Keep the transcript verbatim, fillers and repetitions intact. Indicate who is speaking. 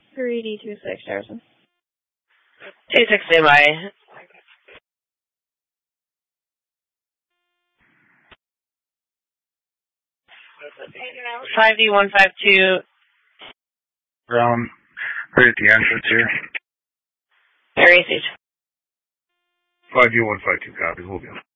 Speaker 1: three D two six, Harrison.
Speaker 2: two six, standby. five D one five two.
Speaker 3: Ground, right at the entrance here.
Speaker 2: Area stage.
Speaker 3: five D one five two, copy, we'll go.